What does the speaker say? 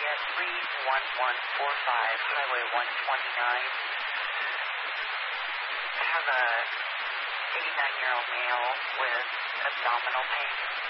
at 31145 Highway 129. I have a 89-year-old male with abdominal pain.